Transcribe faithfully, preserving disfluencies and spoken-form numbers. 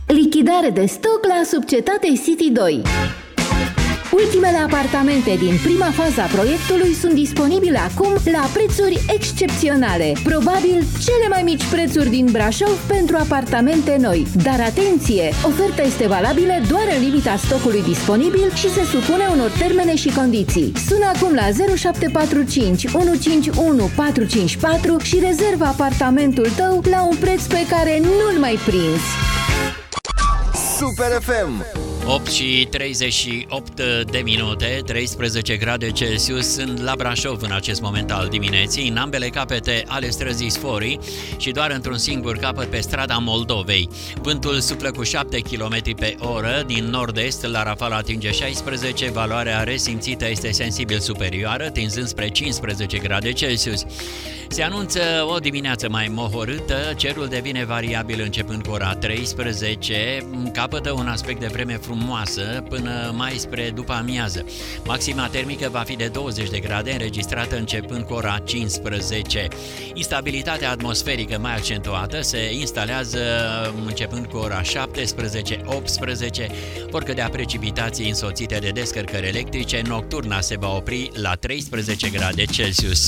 Lichidare de stoc la Subcetate City doi. Ultimele apartamente din prima fază a proiectului sunt disponibile acum la prețuri excepționale. Probabil cele mai mici prețuri din Brașov pentru apartamente noi. Dar atenție! Oferta este valabilă doar în limita stocului disponibil și se supune unor termene și condiții. Sună acum la zero șapte patru cinci unu cinci unu patru cinci patru și rezervă apartamentul tău la un preț pe care nu-l mai prinzi. Super F M. opt și treizeci și opt de minute, treisprezece grade Celsius sunt la Brașov în acest moment al dimineții, în ambele capete ale străzii Sforii și doar într-un singur capăt pe strada Moldovei. Vântul suflă cu șapte kilometri pe oră, din nord-est la rafal atinge șaisprezece, valoarea resimțită este sensibil superioară, tinzând spre cincisprezece grade Celsius. Se anunță o dimineață mai mohorâtă, cerul devine variabil începând cu ora treisprezece, capătă un aspect de vreme frumoasă până mai spre după amiază. Maxima termică va fi de douăzeci de grade, înregistrată începând cu ora cincisprezece. Instabilitatea atmosferică mai accentuată se instalează începând cu ora șaptesprezece optsprezece, vor cădea precipitații însoțite de descărcări electrice, nocturna se va opri la treisprezece grade Celsius.